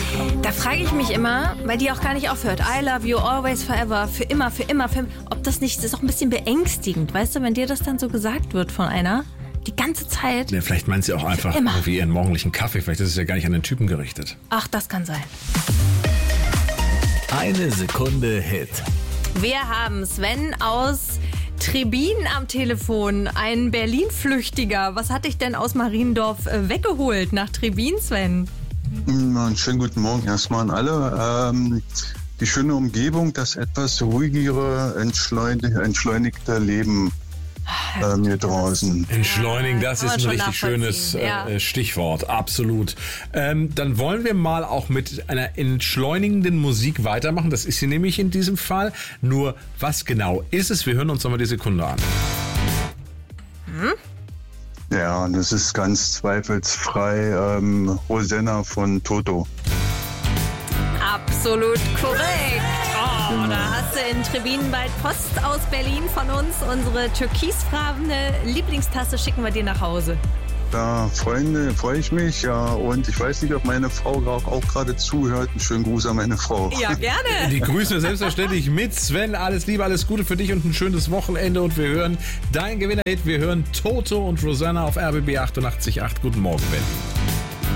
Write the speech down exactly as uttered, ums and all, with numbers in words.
Da frage ich mich immer, weil die auch gar nicht aufhört. I love you always forever, für immer, für immer, für immer. Ob das nicht, das ist auch ein bisschen beängstigend, weißt du, wenn dir das dann so gesagt wird von einer, die ganze Zeit. Ja, vielleicht meint sie auch einfach immer. irgendwie ihren morgendlichen Kaffee. Vielleicht ist es ja gar nicht an den Typen gerichtet. Ach, das kann sein. Eine Sekunde Hit. Wir haben Sven aus Trebin am Telefon, ein Berlin-Flüchtiger. Was hat dich denn aus Mariendorf äh, weggeholt nach Trebin, Sven? Einen schönen guten Morgen erstmal an alle. Ähm, die schöne Umgebung, das etwas ruhigere, entschleunig, entschleunigte Leben ähm, hier draußen. Entschleunigen, das Kann man ist ein schon richtig schönes nachvollziehen, ja. äh, Stichwort, absolut. Ähm, dann wollen wir mal auch mit einer entschleunigenden Musik weitermachen. Das ist sie nämlich in diesem Fall. Nur, was genau ist es? Wir hören uns nochmal die Sekunde an. Hm? Ja, und das ist ganz zweifelsfrei ähm, Rosanna von Toto. Absolut korrekt. Oh, da hast du in Trebin bald Post aus Berlin von uns. Unsere türkisfarbene Lieblingstasse schicken wir dir nach Hause. Da Freunde, freue ich mich, ja. Und ich weiß nicht, ob meine Frau auch, auch gerade zuhört. Einen schönen Gruß an meine Frau. Ja, gerne. Die grüßen wir selbstverständlich mit. Sven, alles Liebe, alles Gute für dich und ein schönes Wochenende. Und wir hören dein Gewinner-Hit. Wir hören Toto und Rosanna auf R B B achtundachtzig Komma acht. Guten Morgen, Berlin.